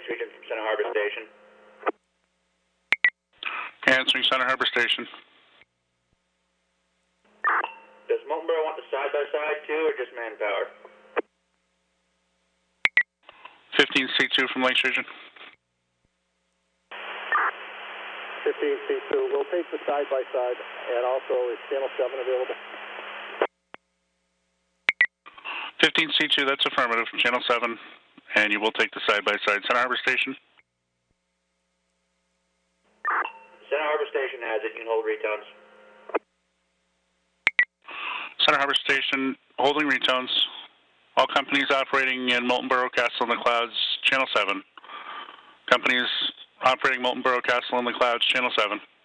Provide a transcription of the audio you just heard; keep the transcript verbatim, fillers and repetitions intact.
Region from Center Harbor Station. Answering Center Harbor Station. Does Moltenboro want the side-by-side too, or just manpower? fifteen C two from Lakes Region. fifteen C two, we'll take the side-by-side, and also is Channel seven available? fifteen C two, that's affirmative. Channel seven, and you will take the side-by-side. Center Harbor Station. Center Harbor Station has it. You can hold retones. Center Harbor Station, holding retones. All companies operating in Moltenboro, Castle in the Clouds, Channel seven. Companies operating Moltenboro, Castle in the Clouds, Channel seven.